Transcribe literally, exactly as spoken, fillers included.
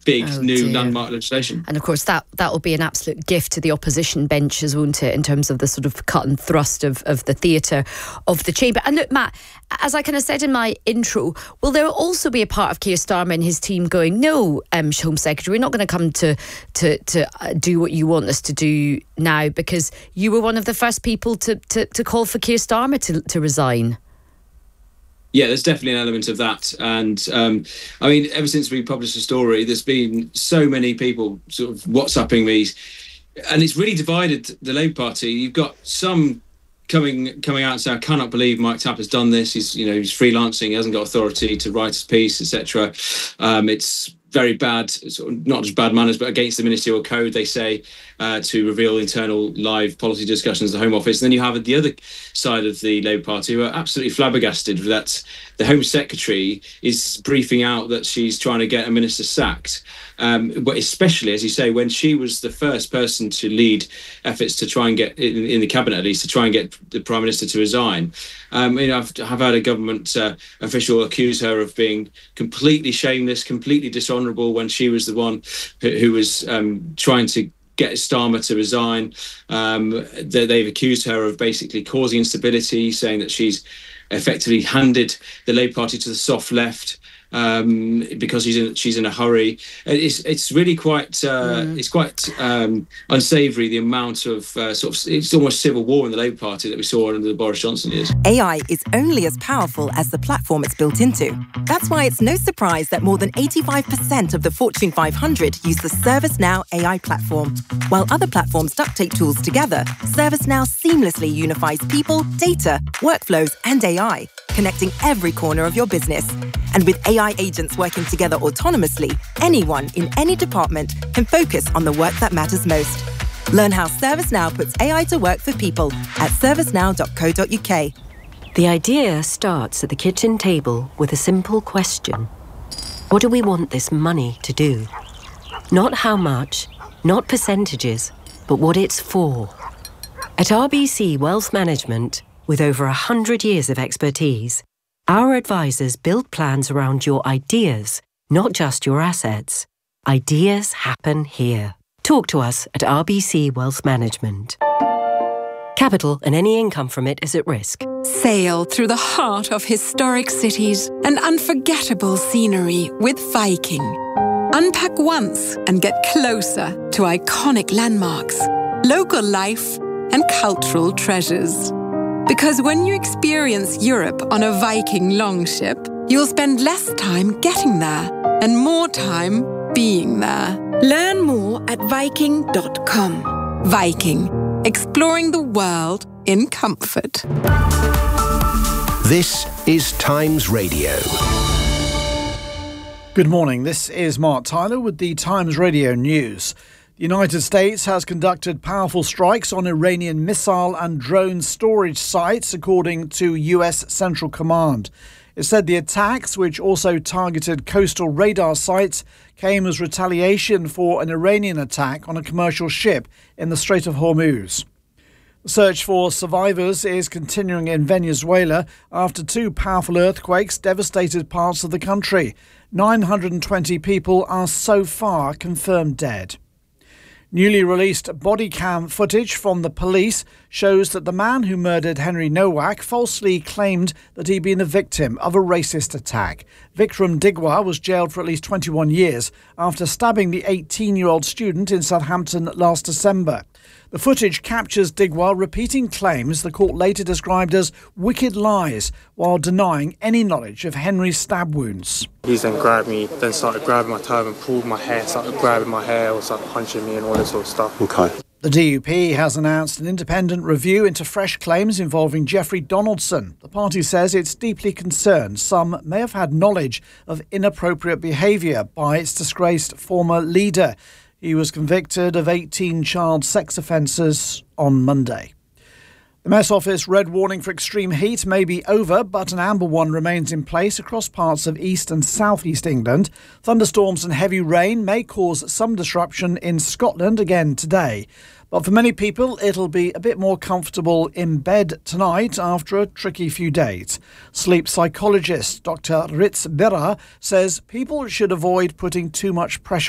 big oh, new dear. landmark legislation. And of course, that that will be an absolute gift to the opposition benches, won't it, in terms of the sort of cut and thrust of, of the theatre of the chamber. And look, Matt, as I kind of said in my intro, will there also be a part of Keir Starmer and his team going, no, um, Home Secretary, we're not going to come to to to uh, do what you want us to do now, because you were one of the first people to to, to call for Keir Starmer to, to resign? Yeah, there's definitely an element of that. And um, I mean, ever since we published the story, there's been so many people sort of WhatsApping me, and it's really divided the Labour Party. You've got some coming coming out and saying, I cannot believe Mike Tapper's done this. He's, you know, he's freelancing, he hasn't got authority to write his piece, et cetera. Um, it's very bad, sort of not just bad manners, but against the ministerial code, they say, uh, to reveal internal live policy discussions at the Home Office. And then you have the other side of the Labour Party who are absolutely flabbergasted that the Home Secretary is briefing out that she's trying to get a minister sacked. Um, but especially, as you say, when she was the first person to lead efforts to try and get, in, in the cabinet at least, to try and get the Prime Minister to resign. Um, you know, I've, I've had a government uh, official accuse her of being completely shameless, completely dishonourable when she was the one who, who was um, trying to get Starmer to resign. Um, they, they've accused her of basically causing instability, saying that she's effectively handed the Labour Party to the soft left um, because she's in, she's in a hurry. It's it's really quite uh, mm. it's quite um, unsavoury, the amount of uh, sort of, it's almost civil war in the Labour Party that we saw under the Boris Johnson years. A I is only as powerful as the platform it's built into. That's why it's no surprise that more than eighty-five percent of the Fortune five hundred use the ServiceNow A I platform. While other platforms duct tape tools together, ServiceNow seamlessly unifies people, data, workflows, and A I, connecting every corner of your business. And with A I agents working together autonomously, anyone in any department can focus on the work that matters most. Learn how ServiceNow puts A I to work for people at servicenow dot co dot uk. The idea starts at the kitchen table with a simple question. What do we want this money to do? Not how much, not percentages, but what it's for. At R B C Wealth Management, with over one hundred years of expertise, our advisors build plans around your ideas, not just your assets. Ideas happen here. Talk to us at R B C Wealth Management. Capital and any income from it is at risk. Sail through the heart of historic cities and unforgettable scenery with Viking. Unpack once and get closer to iconic landmarks, local life, and cultural treasures. Because when you experience Europe on a Viking longship, you'll spend less time getting there and more time being there. Learn more at viking dot com. Viking, exploring the world in comfort. This is Times Radio. Good morning, this is Mark Tyler with the Times Radio News. The United States has conducted powerful strikes on Iranian missile and drone storage sites, according to U S Central Command. It said the attacks, which also targeted coastal radar sites, came as retaliation for an Iranian attack on a commercial ship in the Strait of Hormuz. The search for survivors is continuing in Venezuela after two powerful earthquakes devastated parts of the country. nine hundred twenty people are so far confirmed dead. Newly released body cam footage from the police shows that the man who murdered Henry Nowak falsely claimed that he'd been a victim of a racist attack. Vikram Digwa was jailed for at least twenty-one years after stabbing the eighteen-year-old student in Southampton last December. The footage captures Digwa repeating claims the court later described as wicked lies while denying any knowledge of Henry's stab wounds. He then grabbed me, then started grabbing my turban, pulled my hair, started grabbing my hair, or started punching me and all this sort of stuff. Okay. The D U P has announced an independent review into fresh claims involving Jeffrey Donaldson. The party says it's deeply concerned some may have had knowledge of inappropriate behaviour by its disgraced former leader. He was convicted of eighteen child sex offences on Monday. The Met Office red warning for extreme heat may be over, but an amber one remains in place across parts of east and southeast England. Thunderstorms and heavy rain may cause some disruption in Scotland again today. But for many people, it'll be a bit more comfortable in bed tonight after a tricky few days. Sleep psychologist Doctor Ritz Birra says people should avoid putting too much pressure